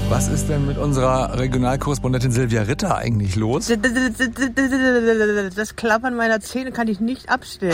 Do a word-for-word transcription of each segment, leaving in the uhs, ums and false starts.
Was ist denn mit unserer Regionalkorrespondentin Silvia Ritter eigentlich los? Das Klappern meiner Zähne kann ich nicht abstellen.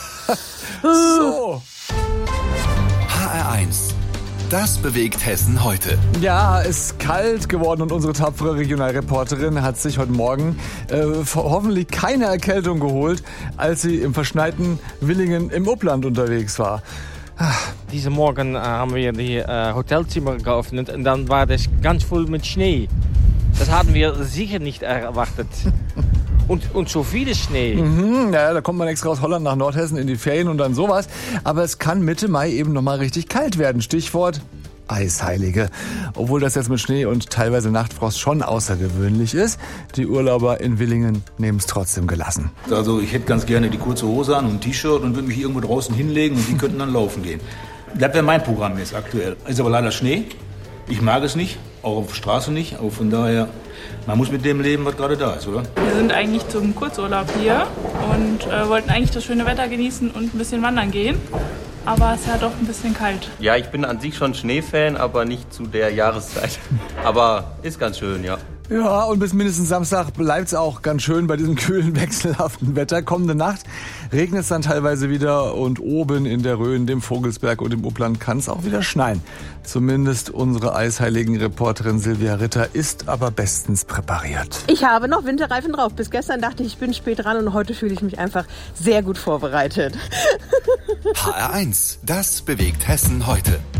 So. H R eins. Das bewegt Hessen heute. Ja, ist kalt geworden und unsere tapfere Regionalreporterin hat sich heute Morgen äh, hoffentlich keine Erkältung geholt, als sie im verschneiten Willingen im Upland unterwegs war. Diese Morgen äh, haben wir die äh, Hotelzimmer geöffnet und dann war das ganz voll mit Schnee. Das hatten wir sicher nicht erwartet. Und, und so viel Schnee. Mhm, ja, da kommt man extra aus Holland nach Nordhessen in die Ferien und dann sowas. Aber es kann Mitte Mai eben nochmal richtig kalt werden. Stichwort Eisheilige. Obwohl das jetzt mit Schnee und teilweise Nachtfrost schon außergewöhnlich ist, die Urlauber in Willingen nehmen es trotzdem gelassen. Also ich hätte ganz gerne die kurze Hose an und ein T-Shirt und würde mich irgendwo draußen hinlegen und die könnten dann laufen gehen. Das wäre mein Programm jetzt aktuell. Ist aber leider Schnee. Ich mag es nicht, auch auf der Straße nicht. Aber von daher, man muss mit dem leben, was gerade da ist, oder? Wir sind eigentlich zum Kurzurlaub hier und äh, wollten eigentlich das schöne Wetter genießen und ein bisschen wandern gehen. Aber es ist ja doch ein bisschen kalt. Ja, ich bin an sich schon Schneefan, aber nicht zu der Jahreszeit. Aber ist ganz schön, ja. Ja, und bis mindestens Samstag bleibt's auch ganz schön bei diesem kühlen, wechselhaften Wetter. Kommende Nacht regnet es dann teilweise wieder und oben in der Rhön, dem Vogelsberg und im Upland kann es auch wieder schneien. Zumindest unsere eisheiligen Reporterin Silvia Ritter ist aber bestens präpariert. Ich habe noch Winterreifen drauf. Bis gestern dachte ich, ich bin spät dran und heute fühle ich mich einfach sehr gut vorbereitet. H R eins. Das bewegt Hessen heute.